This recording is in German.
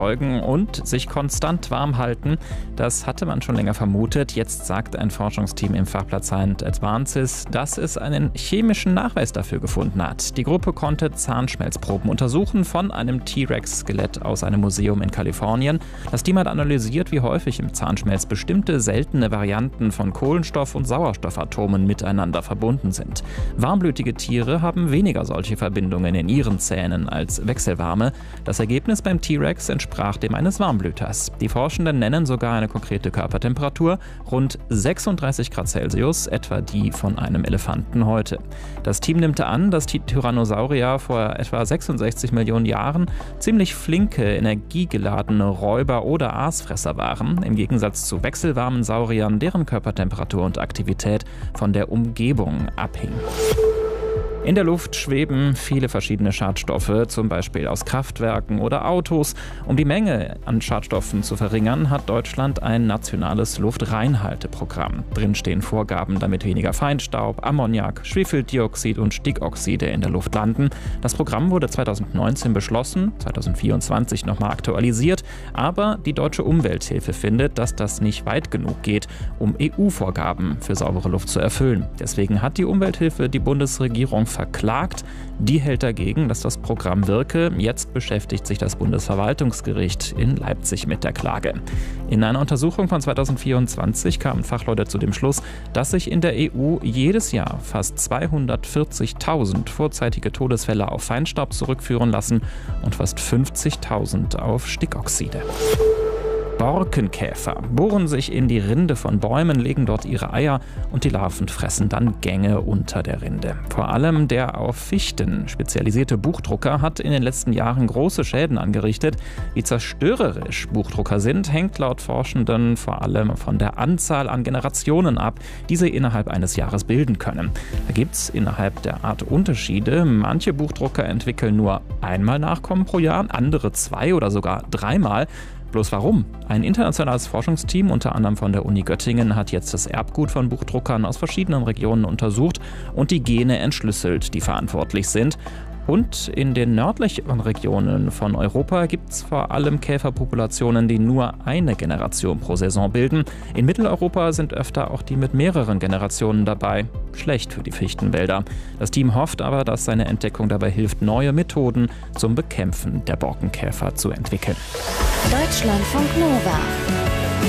und sich konstant warm halten. Das hatte man schon länger vermutet. Jetzt sagt ein Forschungsteam im Fachblatt Science Advances, dass es einen chemischen Nachweis dafür gefunden hat. Die Gruppe konnte Zahnschmelzproben untersuchen von einem T-Rex-Skelett aus einem Museum in Kalifornien. Das Team hat analysiert, wie häufig im Zahnschmelz bestimmte seltene Varianten von Kohlenstoff- und Sauerstoffatomen miteinander verbunden sind. Warmblütige Tiere haben weniger solche Verbindungen in ihren Zähnen als wechselwarme. Das Ergebnis beim T-Rex entsprach dem eines Warmblüters. Die Forschenden nennen sogar eine konkrete Körpertemperatur, rund 36 Grad Celsius, etwa die von einem Elefanten heute. Das Team nimmt an, dass die Tyrannosaurier vor etwa 66 Millionen Jahren ziemlich flinke, energiegeladene Räuber oder Aasfresser waren, im Gegensatz zu wechselwarmen Sauriern, deren Körpertemperatur und Aktivität von der Umgebung abhing. In der Luft schweben viele verschiedene Schadstoffe, zum Beispiel aus Kraftwerken oder Autos. Um die Menge an Schadstoffen zu verringern, hat Deutschland ein nationales Luftreinhalteprogramm. Drin stehen Vorgaben, damit weniger Feinstaub, Ammoniak, Schwefeldioxid und Stickoxide in der Luft landen. Das Programm wurde 2019 beschlossen, 2024 nochmal aktualisiert, aber die Deutsche Umwelthilfe findet, dass das nicht weit genug geht, um EU-Vorgaben für saubere Luft zu erfüllen. Deswegen hat die Umwelthilfe die Bundesregierung verklagt. Die hält dagegen, dass das Programm wirke. Jetzt beschäftigt sich das Bundesverwaltungsgericht in Leipzig mit der Klage. In einer Untersuchung von 2024 kamen Fachleute zu dem Schluss, dass sich in der EU jedes Jahr fast 240.000 vorzeitige Todesfälle auf Feinstaub zurückführen lassen und fast 50.000 auf Stickoxide. Borkenkäfer bohren sich in die Rinde von Bäumen, legen dort ihre Eier und die Larven fressen dann Gänge unter der Rinde. Vor allem der auf Fichten spezialisierte Buchdrucker hat in den letzten Jahren große Schäden angerichtet. Wie zerstörerisch Buchdrucker sind, hängt laut Forschenden vor allem von der Anzahl an Generationen ab, die sie innerhalb eines Jahres bilden können. Da gibt es innerhalb der Art Unterschiede. Manche Buchdrucker entwickeln nur einmal Nachkommen pro Jahr, andere 2 oder sogar 3-mal. Bloß warum? Ein internationales Forschungsteam, unter anderem von der Uni Göttingen, hat jetzt das Erbgut von Buchdruckern aus verschiedenen Regionen untersucht und die Gene entschlüsselt, die verantwortlich sind. Und in den nördlichen Regionen von Europa gibt es vor allem Käferpopulationen, die nur eine Generation pro Saison bilden. In Mitteleuropa sind öfter auch die mit mehreren Generationen dabei. Schlecht für die Fichtenwälder. Das Team hofft aber, dass seine Entdeckung dabei hilft, neue Methoden zum Bekämpfen der Borkenkäfer zu entwickeln. Deutschlandfunk Nova